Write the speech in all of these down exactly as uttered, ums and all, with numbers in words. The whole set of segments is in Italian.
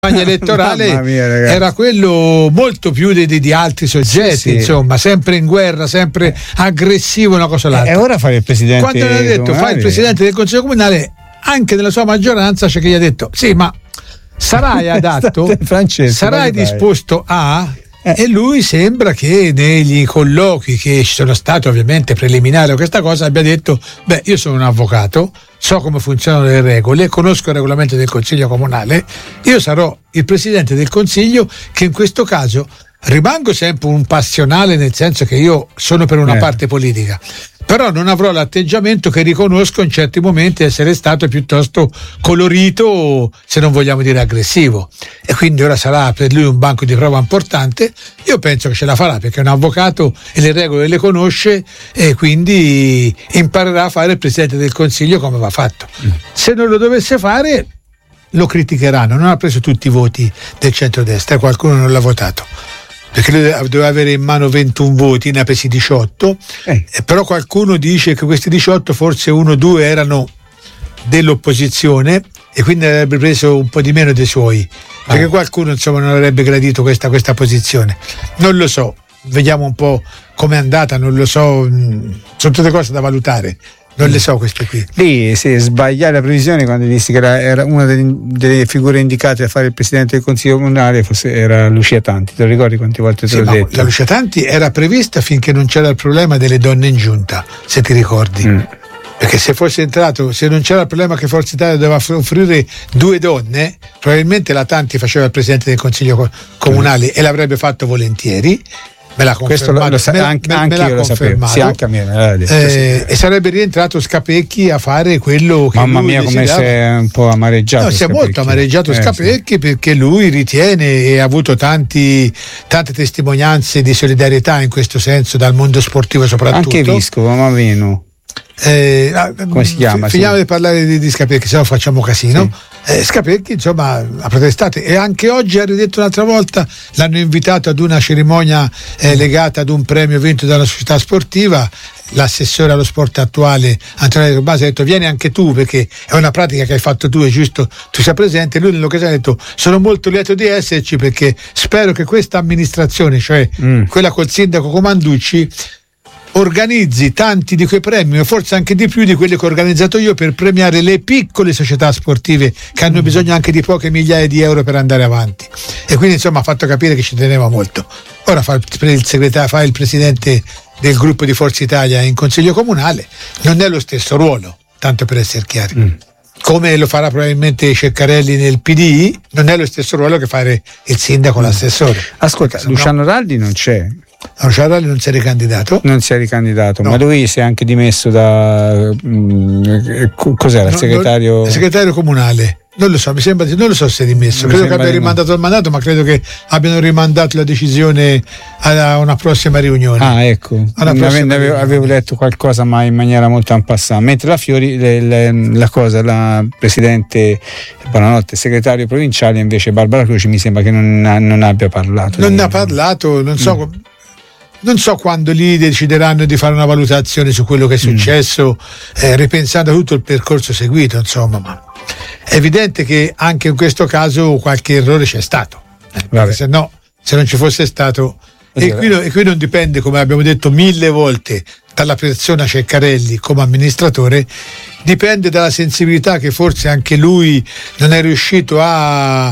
elettorale mia, era quello molto più di, di altri soggetti, sì, sì. Insomma, sempre in guerra, sempre aggressivo, una cosa l'altra. E ora fare il presidente quando ne ha detto comunale. Fa il presidente del Consiglio Comunale, anche nella sua maggioranza c'è chi gli ha detto sì, ma sarai adatto, Francesco, sarai disposto a Eh. E lui sembra che negli colloqui che ci sono stati, ovviamente preliminari a questa cosa, abbia detto: beh, io sono un avvocato, so come funzionano le regole, conosco il regolamento del Consiglio Comunale, io sarò il presidente del Consiglio, che in questo caso rimango sempre un passionale, nel senso che io sono per una eh. parte politica, però non avrò l'atteggiamento che riconosco in certi momenti essere stato piuttosto colorito, se non vogliamo dire aggressivo, e quindi ora sarà per lui un banco di prova importante. Io penso che ce la farà, perché è un avvocato e le regole le conosce, e quindi imparerà a fare il presidente del Consiglio come va fatto. Mm. Se non lo dovesse fare lo criticheranno, non ha preso tutti i voti del centrodestra, qualcuno non l'ha votato, perché lui doveva avere in mano ventuno voti, ne ha presi diciotto, eh. però qualcuno dice che questi diciotto forse uno o due erano dell'opposizione e quindi avrebbe preso un po' di meno dei suoi, perché ah. qualcuno insomma non avrebbe gradito questa, questa posizione. Non lo so, vediamo un po' com'è andata, non lo so, sono tutte cose da valutare. Non le so queste qui. Lì si sbagliare la previsione quando dissi che era, era una delle, delle figure indicate a fare il presidente del Consiglio Comunale, forse era Lucia Tanti. Te lo ricordi quante volte te sì, l'ho detto? La Lucia Tanti era prevista finché non c'era il problema delle donne in giunta, se ti ricordi. Mm. Perché se fosse entrato, se non c'era il problema che Forza Italia doveva offrire due donne, probabilmente la Tanti faceva il presidente del Consiglio Comunale mm. e l'avrebbe fatto volentieri. Me l'ha Questo lo, lo sa, me, anche, me, anche me io lo sapevo, sì, anche a me, me detto, eh, sì. E sarebbe rientrato Scapecchi a fare quello che mamma lui mia come si è un po' amareggiato. No, si è molto amareggiato eh, Scapecchi, sì. Perché lui ritiene e ha avuto tanti, tante testimonianze di solidarietà in questo senso dal mondo sportivo soprattutto. Anche Vescovo, ma meno. Eh, come si chiama? Finiamo sì. di parlare di, di Scapecchi, se no facciamo casino. Sì. Eh, Scapecchi insomma ha protestato, e anche oggi ha ridetto un'altra volta, l'hanno invitato ad una cerimonia eh, legata ad un premio vinto dalla società sportiva. L'assessore allo sport attuale Antonio De Basi ha detto: vieni anche tu, perché è una pratica che hai fatto tu, è giusto tu sia presente. Lui nell'occasione ha detto: sono molto lieto di esserci, perché spero che questa amministrazione, cioè mm. quella col sindaco Comanducci, organizzi tanti di quei premi, o forse anche di più di quelli che ho organizzato io, per premiare le piccole società sportive che hanno bisogno anche di poche migliaia di euro per andare avanti. E quindi insomma ha fatto capire che ci teneva molto. Ora fa il segretario, fa il presidente del gruppo di Forza Italia in Consiglio Comunale, non è lo stesso ruolo, tanto per essere chiari. Mm. Come lo farà probabilmente Ceccarelli nel P D I, non è lo stesso ruolo che fare il sindaco o mm. l'assessore. Ascolta, perché, Luciano no, Raldi non c'è. Luciano Raldi non si è ricandidato. Non si è ricandidato, no. Ma lui si è anche dimesso da mh, cos'era? Il no, segretario. No, il segretario comunale. Non lo so, mi sembra, non lo so se è dimesso, mi credo che abbia rimandato il mandato, ma credo che abbiano rimandato la decisione a una prossima riunione. Ah, ecco, prossima avevo, riunione. avevo letto qualcosa, ma in maniera molto en passant. Mentre la Fiori, le, le, la cosa, la presidente, buonanotte, segretario provinciale invece Barbara Croci, mi sembra che non, non abbia parlato. Non ne ha parlato, non so. Mm. Non so quando lì decideranno di fare una valutazione su quello che è successo, mm. eh, ripensando a tutto il percorso seguito, insomma, ma è evidente che anche in questo caso qualche errore c'è stato, eh, se no, se non ci fosse stato, e qui, e qui non dipende, come abbiamo detto mille volte, dalla persona Ceccarelli come amministratore, dipende dalla sensibilità che forse anche lui non è riuscito a,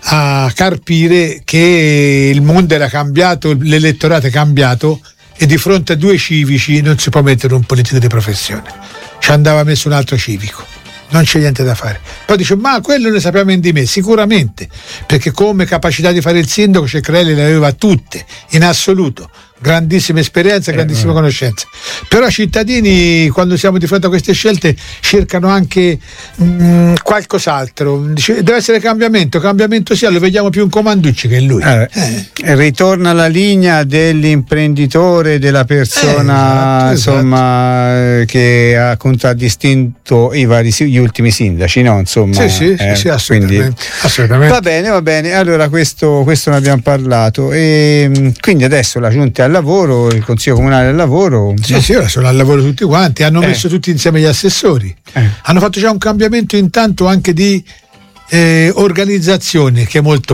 a carpire, che il mondo era cambiato, l'elettorato è cambiato, e di fronte a due civici non si può mettere un politico di professione, ci andava messo un altro civico. Non c'è niente da fare. Poi dice: ma quello ne sappiamo di me, sicuramente, perché come capacità di fare il sindaco Ceccarelli le aveva tutte, in assoluto, grandissima esperienza, grandissime eh, conoscenze. Però i cittadini, quando siamo di fronte a queste scelte, cercano anche mh, qualcos'altro. Dice, deve essere cambiamento, cambiamento sia, lo vediamo più in Comanducci che in lui. Eh, eh. Ritorna la linea dell'imprenditore, della persona eh, esatto, insomma esatto. che ha contraddistinto i vari, gli ultimi sindaci, no? Insomma, sì, sì, eh, sì, assolutamente, quindi, assolutamente. Va bene, va bene. Allora questo, questo ne abbiamo parlato, e quindi adesso la giunta è al lavoro, il Consiglio Comunale al lavoro. Sì, no? sì, ora sono al lavoro tutti quanti, hanno eh. messo tutti insieme gli assessori, eh. hanno fatto già un cambiamento intanto anche di eh, organizzazione che è molto